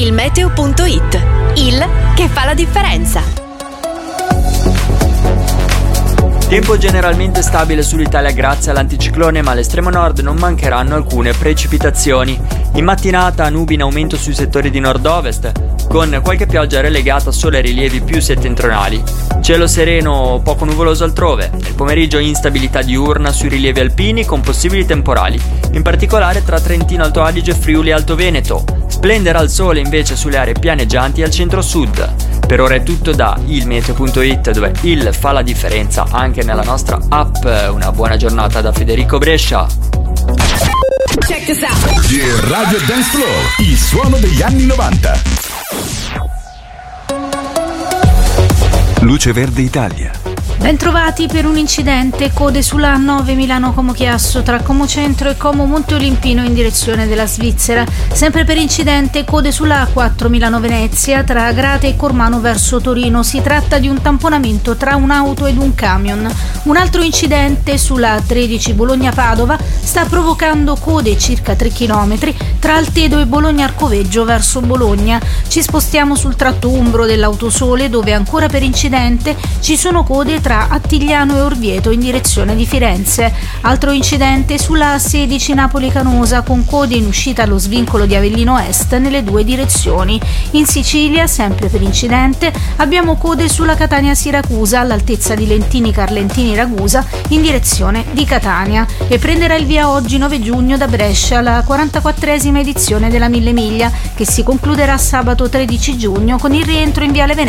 Il meteo.it, il che fa la differenza. Tempo generalmente stabile sull'Italia grazie all'anticiclone, ma all'estremo nord non mancheranno alcune precipitazioni. In mattinata nubi in aumento sui settori di nord-ovest, con qualche pioggia relegata solo ai rilievi più settentrionali. Cielo sereno poco nuvoloso altrove. Nel pomeriggio instabilità diurna sui rilievi alpini con possibili temporali, in particolare tra Trentino Alto Adige e Friuli Alto Veneto. Splenderà il sole invece sulle aree pianeggianti al centro-sud. Per ora è tutto da ilmeteo.it, dove il fa la differenza anche nella nostra app. Una buona giornata da Federico Brescia. Check this out. Radio Dance Floor, il suono degli anni 90. Luce Verde Italia. Bentrovati. Per un incidente, code sulla A9 Milano-Como Chiasso tra Como Centro e Como Monte Olimpino in direzione della Svizzera. Sempre per incidente, code sulla A4 Milano-Venezia tra Agrate e Cormano verso Torino. Si tratta di un tamponamento tra un'auto ed un camion. Un altro incidente sulla A13 Bologna-Padova sta provocando code circa 3 km tra Altedo e Bologna-Arcoveggio verso Bologna. Ci spostiamo sul tratto umbro dell'Autosole, dove ancora per incidente ci sono code tra Attigliano e Orvieto in direzione di Firenze. Altro incidente sulla A16 Napoli-Canosa con code in uscita allo svincolo di Avellino Est nelle due direzioni. In Sicilia, sempre per incidente, abbiamo code sulla Catania-Siracusa all'altezza di Lentini-Carlentini-Ragusa in direzione di Catania. E prenderà il via oggi 9 giugno da Brescia la 44esima edizione della Mille Miglia, che si concluderà sabato 13 giugno con il rientro in Viale Venezia